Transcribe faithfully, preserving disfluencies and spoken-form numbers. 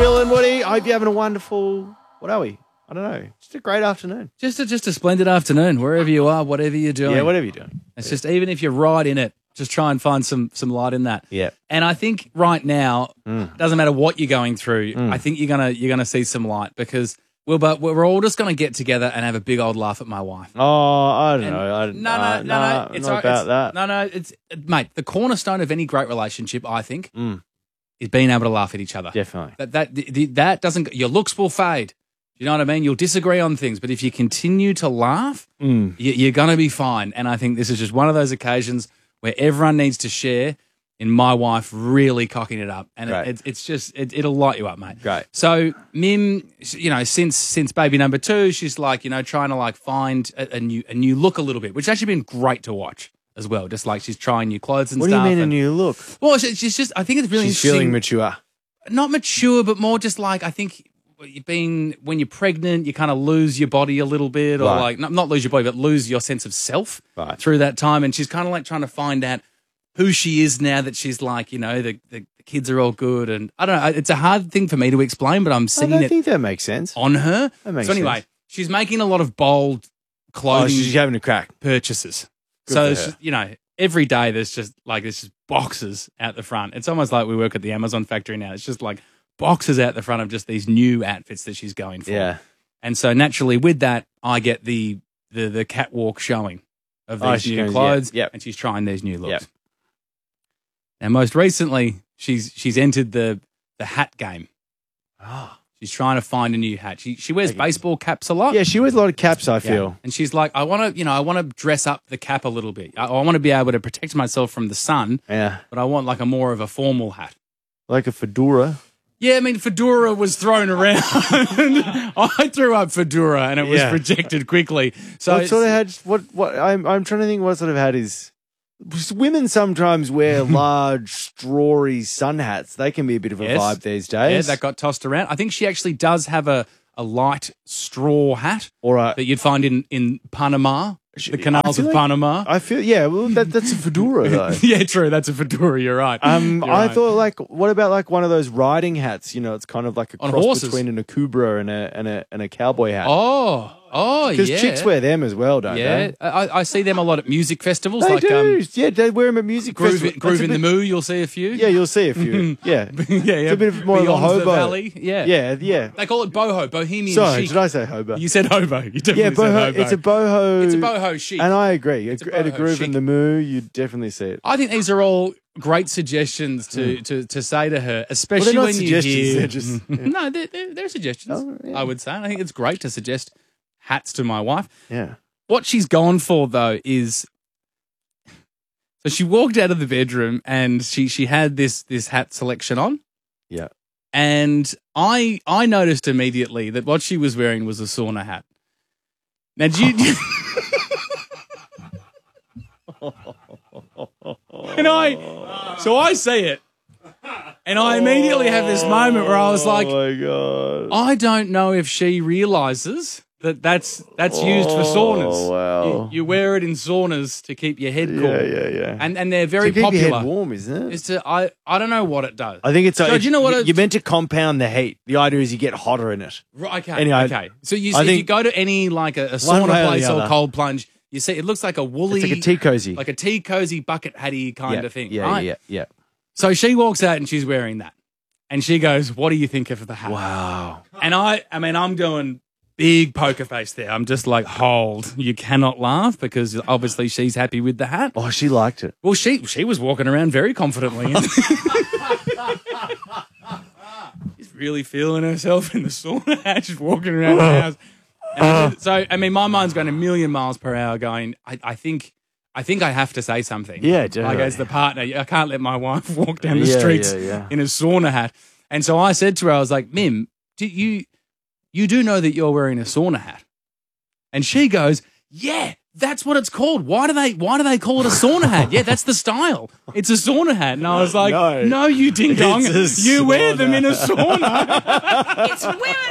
Bill and Woody. I hope you're having a wonderful, what are we? I don't know. Just a great afternoon. Just a, just a splendid afternoon, wherever you are, whatever you're doing. Yeah, whatever you're doing. It's just, even if you're right in it, just try and find some some light in that. Yeah. And I think right now, Mm. doesn't matter what you're going through, Mm. I think you're gonna you're gonna see some light, because we're but we're all just gonna get together and have a big old laugh at my wife. Oh, I don't And- know. I, no, no, uh, no, nah, no. It's not all- about it's- that. No, no. It's mate. The cornerstone of any great relationship, I think, Mm. is being able to laugh at each other. Definitely. That that the, the, that doesn't. Your looks will fade. You know what I mean? You'll disagree on things, but if you continue to laugh, Mm. you, you're going to be fine. And I think this is just one of those occasions where everyone needs to share. In my wife really cocking it up, and it, it's it's just it, it'll light you up, mate. Great. So Mim, you know, since since baby number two, she's like, you know, trying to like find a, a new a new look a little bit, which has actually been great to watch as well. Just like she's trying new clothes and What do stuff. you mean a and- new look? Well, she- she's just. I think it's really She's interesting. feeling mature. Not mature, but more just like, I think you've been, when you're pregnant, you kind of lose your body a little bit, or Right. like not, not lose your body, but lose your sense of self Right. through that time. And she's kind of like trying to find out who she is now that she's like, you know, the, the, the kids are all good. And I don't know, it's a hard thing for me to explain, but I'm I seeing don't it think that makes sense. on her. That makes so anyway, sense. she's making a lot of bold Oh, clothing she's having a crack. purchases. Good so, for it's her. just, you know, every day there's just like, there's just boxes out the front. It's almost like we work at the Amazon factory now. It's just like boxes out the front of just these new outfits that she's going for. Yeah. And so naturally with that, I get the the, the catwalk showing of Oh, these she new goes, clothes, yeah, yep. and she's trying these new looks. Yep. Now, most recently, she's she's entered the the hat game. Oh. She's trying to find a new hat. She she wears Okay. baseball caps a lot. Yeah, she wears a lot of caps, I Yeah. feel. And she's like, I want to, you know, I want to dress up the cap a little bit. I, I want to be able to protect myself from the sun, Yeah. but I want like a more of a formal hat. Like a fedora. Yeah, I mean, fedora was thrown around. I threw up fedora, and it was Yeah. rejected quickly. So what sort of hat? What? What? I'm. I'm trying to think. What sort of hat is? Women sometimes wear large, strawy sun hats. They can be a bit of a Yes. vibe these yeah, days. that got tossed around. I think she actually does have a, a light straw hat Or a, that you'd find in, in Panama, the I canals feel of like- Panama. I feel. Yeah. Well, that, that's a fedora though. Yeah, true. That's a fedora. You're right. Um, You're I right. thought like, what about like one of those riding hats? You know, it's kind of like a On cross horses. between an akubra and a and a and a cowboy hat. Oh, oh, because yeah. chicks wear them as well, don't Yeah, they? I, I see them a lot at music festivals. They like do. um, yeah, they wear them at music Groove, festivals. Groove That's a in the bit- Moo, you'll see a few. Yeah, you'll see a few. yeah, yeah, yeah. it's a bit of more Beyond of a the hobo. Valley. Yeah. yeah, yeah. They call it boho, bohemian Sorry, chic. did I say hobo? You said hobo. You definitely Yeah, said boho. hobo. It's a boho. It's a boho chic. And I agree. a At a boho groove chic. in the moo, you definitely see it. I think these are all great suggestions to, to, to say to her, especially Hmm. Well, they're not when suggestions, you hear. they're just- yeah. No, they're, they're, they're suggestions. Oh, yeah. I would say. I think it's great to suggest hats to my wife. Yeah. What she's gone for though is, so she walked out of the bedroom and she she had this this hat selection on. Yeah. And I I noticed immediately that what she was wearing was a sauna hat. Now, do you, and I, so I see it, and I immediately have this moment where I was like, oh my god. I don't know if she realizes that that's that's used for saunas. Oh, wow. You, you wear it in saunas to keep your head cool. Yeah, yeah, yeah. And and they're very to keep popular. your head warm, isn't it? Is to I I don't know what it does. I think it's. So, a, do you know what? it- you're meant to compound the heat. The idea is you get hotter in it. Right, okay. Anyway, okay. So you, I if you think- go to any like a, a One sauna way or the place or other. cold plunge, you see it looks like a woolly, It's like a tea cozy. like a tea cozy bucket hatty kind yeah, of thing. Yeah, right? yeah, yeah. So she walks out and she's wearing that, and she goes, "What do you think of the hat?" Wow. And I, I mean, I'm doing big poker face there. I'm just like, hold, you cannot laugh because obviously she's happy with the hat. Oh, she liked it. Well, she she was walking around very confidently. She's really feeling herself in the sauna hat, just walking around the house. And I just- so, I mean, my mind's going a million miles per hour going, I, I think I think I have to say something. Yeah, Like definitely. as the partner, I can't let my wife walk down the Yeah, streets yeah, yeah. in a sauna hat. And so I said to her, I was like, Mim, do you you do know that you're wearing a sauna hat? And she goes, yeah, that's what it's called. Why do they why do they call it a sauna hat? Yeah, that's the style. It's a sauna hat. And I was like, No. no, you ding dong. It's a You wear sauna them in a sauna. It's women